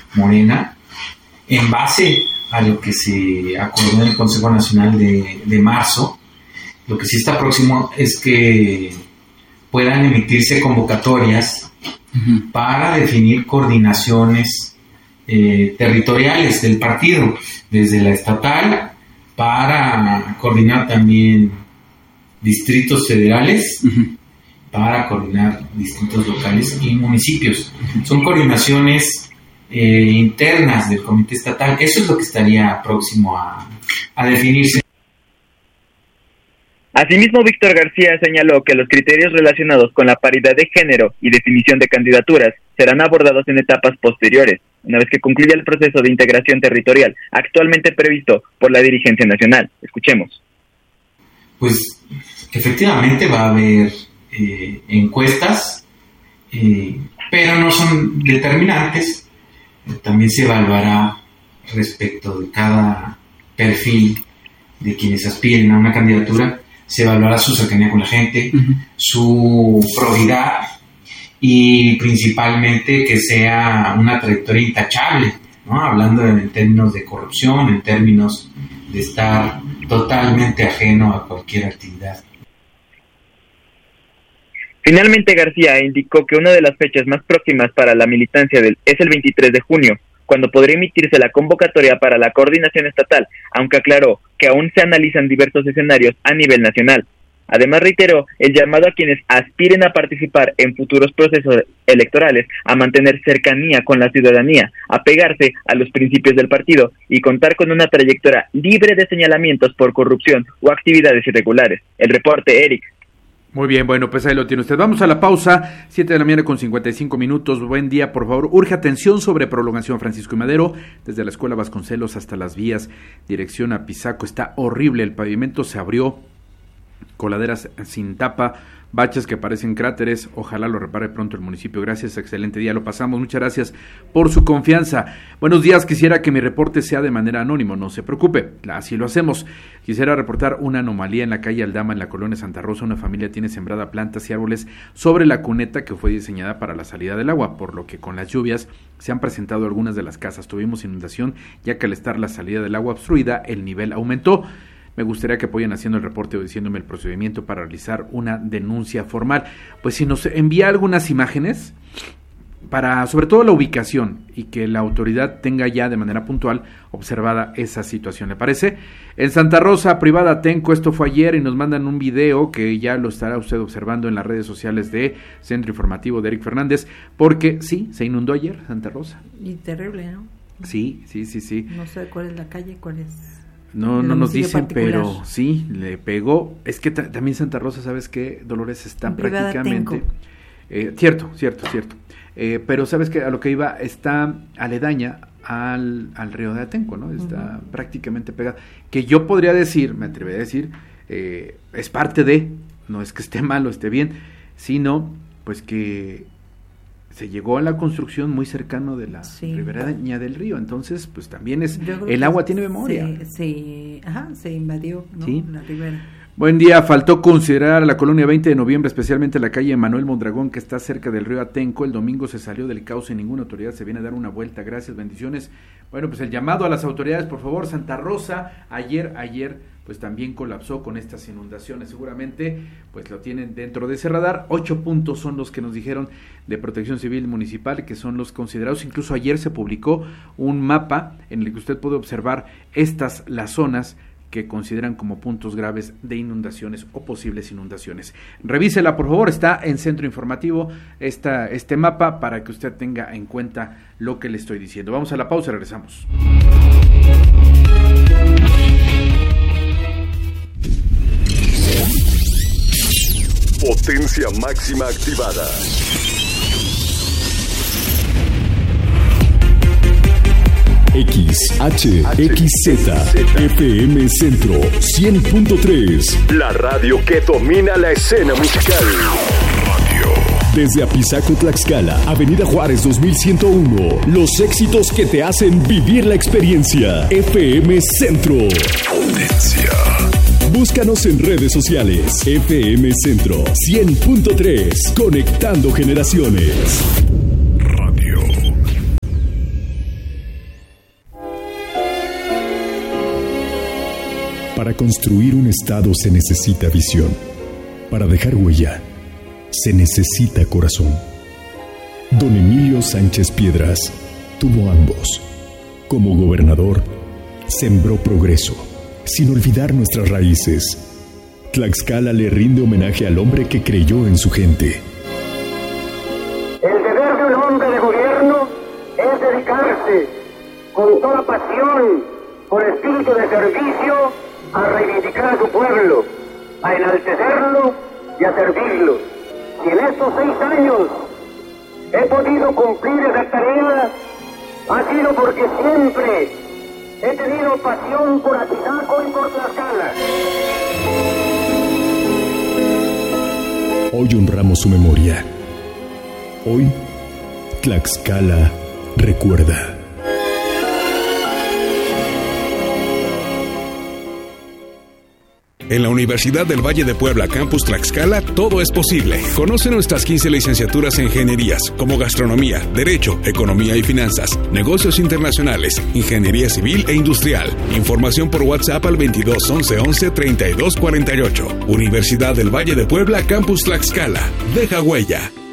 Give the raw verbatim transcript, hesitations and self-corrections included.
Morena, en base a lo que se acordó en el Consejo Nacional de, de marzo. Lo que sí está próximo es que puedan emitirse convocatorias uh-huh. para definir coordinaciones eh, territoriales del partido, desde la estatal, para coordinar también distritos federales, uh-huh. para coordinar distritos locales y municipios. Uh-huh. Son coordinaciones eh, internas del comité estatal. Eso es lo que estaría próximo a, a definirse. Asimismo, Víctor García señaló que los criterios relacionados con la paridad de género y definición de candidaturas serán abordados en etapas posteriores, una vez que concluya el proceso de integración territorial actualmente previsto por la dirigencia nacional. Escuchemos. Pues efectivamente va a haber eh, encuestas, eh, pero no son determinantes. Eh, también se evaluará respecto de cada perfil de quienes aspiren a una candidatura. Se evaluará su cercanía con la gente, uh-huh. su probidad y principalmente que sea una trayectoria intachable, ¿no? Hablando en términos de corrupción, en términos de estar totalmente ajeno a cualquier actividad. Finalmente, García indicó que una de las fechas más próximas para la militancia del, es el veintitrés de junio, cuando podría emitirse la convocatoria para la coordinación estatal, aunque aclaró que aún se analizan diversos escenarios a nivel nacional. Además, reiteró el llamado a quienes aspiren a participar en futuros procesos electorales a mantener cercanía con la ciudadanía, apegarse a los principios del partido y contar con una trayectoria libre de señalamientos por corrupción o actividades irregulares. El reporte, Eric. Muy bien, bueno, pues ahí lo tiene usted. Vamos a la pausa, siete de la mañana con cincuenta y cinco minutos. Buen día, por favor. Urge atención sobre prolongación Francisco y Madero, desde la Escuela Vasconcelos hasta las vías, dirección a Pisaco. Está horrible, el pavimento se abrió, coladeras sin tapa, baches que parecen cráteres. Ojalá lo repare pronto el municipio. Gracias, excelente día, lo pasamos. Muchas gracias por su confianza. Buenos días, quisiera que mi reporte sea de manera anónimo, no se preocupe, así lo hacemos. Quisiera reportar una anomalía en la calle Aldama, en la colonia Santa Rosa. Una familia tiene sembrada plantas y árboles sobre la cuneta que fue diseñada para la salida del agua, por lo que con las lluvias se han presentado algunas de las casas. Tuvimos inundación, ya que al estar la salida del agua obstruida, el nivel aumentó. Me gustaría que apoyen haciendo el reporte o diciéndome el procedimiento para realizar una denuncia formal. Pues si nos envía algunas imágenes, para sobre todo la ubicación, y que la autoridad tenga ya de manera puntual observada esa situación, ¿le parece? En Santa Rosa, privada Atenco, esto fue ayer, y nos mandan un video que ya lo estará usted observando en las redes sociales de Centro Informativo de Eric Fernández, porque sí, se inundó ayer Santa Rosa. Y terrible, ¿no? Sí, sí, sí, sí. No sé cuál es la calle, cuál es... No, no nos dicen, particular. Pero sí, le pegó. Es que ta- también Santa Rosa, ¿sabes qué? Dolores está prácticamente... Eh, cierto, cierto, cierto. Eh, pero ¿sabes qué? A lo que iba, está aledaña al, al río de Atenco, ¿no? Está uh-huh. prácticamente pegada. Que yo podría decir, me atrevería a decir, eh, es parte de, no es que esté mal o esté bien, sino pues que... se llegó a la construcción muy cercano de la sí. ribereña del río, entonces pues también es el agua tiene memoria. Se, se, ajá, se invadió, ¿no? ¿Sí? La ribera. Buen día, faltó considerar a la colonia veinte de noviembre, especialmente la calle Manuel Mondragón, que está cerca del río Atenco. El domingo se salió del cauce y ninguna autoridad se viene a dar una vuelta. Gracias, bendiciones. Bueno, pues el llamado a las autoridades, por favor. Santa Rosa, ayer, ayer, pues también colapsó con estas inundaciones. Seguramente, pues lo tienen dentro de ese radar. Ocho puntos son los que nos dijeron de Protección Civil Municipal, que son los considerados. Incluso ayer se publicó un mapa en el que usted puede observar estas, las zonas que consideran como puntos graves de inundaciones o posibles inundaciones. Revísela, por favor, está en Centro Informativo esta, este mapa para que usted tenga en cuenta lo que le estoy diciendo. Vamos a la pausa y regresamos. Potencia máxima activada. X H X Z F M Centro cien punto tres. La radio que domina la escena musical. Desde Apizaco, Tlaxcala, Avenida Juárez dos mil ciento uno. Los éxitos que te hacen vivir la experiencia. F M Centro. Potencia. Búscanos en redes sociales. F M Centro cien punto tres. Conectando generaciones. Para construir un Estado se necesita visión. Para dejar huella, se necesita corazón. Don Emilio Sánchez Piedras tuvo ambos. Como gobernador, sembró progreso, sin olvidar nuestras raíces. Tlaxcala le rinde homenaje al hombre que creyó en su gente. El deber de un hombre de gobierno es dedicarse con toda pasión, con espíritu de servicio, a reivindicar a su pueblo, a enaltecerlo y a servirlo. Y en estos seis años he podido cumplir esa tarea, ha sido porque siempre he tenido pasión por Apizaco y por Tlaxcala. Hoy honramos su memoria. Hoy, Tlaxcala recuerda. En la Universidad del Valle de Puebla, Campus Tlaxcala, todo es posible. Conoce nuestras quince licenciaturas en ingenierías, como gastronomía, derecho, economía y finanzas, negocios internacionales, ingeniería civil e industrial. Información por WhatsApp al veintidós once once treinta y dos cuarenta y ocho. Universidad del Valle de Puebla, Campus Tlaxcala. Deja huella.